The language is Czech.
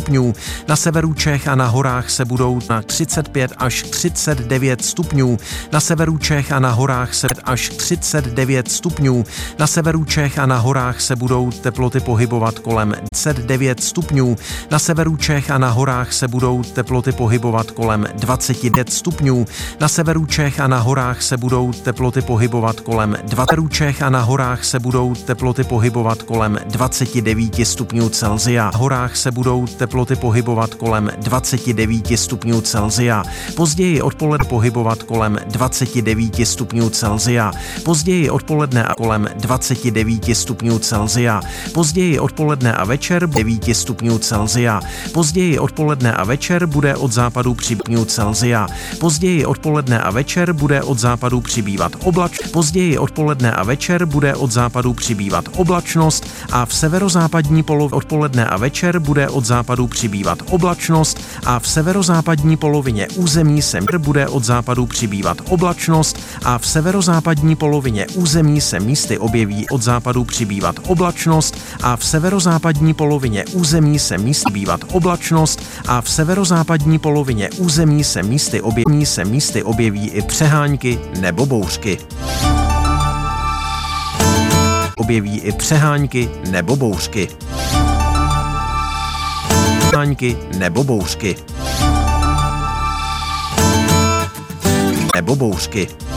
stupňů, na severu Čech a na horách se budou na 35 až 39 stupňů, na severu Čech a na horách se až 39 stupňů, na severu Čech a na horách se budou teploty pohybovat kolem 29 stupňů, na severu Čech a na horách se budou teploty pohybovat kolem 29 stupňů, na severu Čech a na horách se budou teploty pohybovat kolem 20 Čech a na horách se budou teploty pohybovat kolem 29 stupňů Celsia. V horách se budou teploty pohybovat kolem 29 stupňů Celsia. Později odpoledne pohybovat kolem 29 stupňů Celsia. Později odpoledne a kolem 29 stupňů Celsia. Později odpoledne a večer 9 stupňů Celsia. Později odpoledne a večer bude od západu přibývat Celsia. Později odpoledne a večer bude od západu přibývat Později odpoledne a večer bude od západu přibývat oblačnost a v severozápadní polovině odpoledne a večer bude od západu přibývat oblačnost a v severozápadní polovině území se bude od západu přibývat oblačnost a v severozápadní polovině území se místy objeví od západu přibývat oblačnost a v severozápadní polovině území se místy bývat oblačnost a v severozápadní polovině území se místy objeví i přehánky nebo bouřky. Objeví i přehánky nebo bouřky. Přehánky nebo bouřky. Nebo bouřky.